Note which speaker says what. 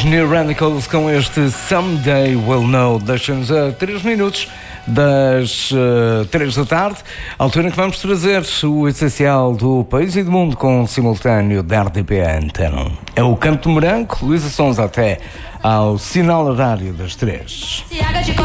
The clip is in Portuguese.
Speaker 1: os New Radicals com este Someday We'll Know. Deixa-nos a 3 minutos das 3 da tarde, altura em que vamos trazer o essencial do país e do mundo com o simultâneo da RDP Antena. É o Canto do Morango, Luísa Sonza até ao sinal horário das 3.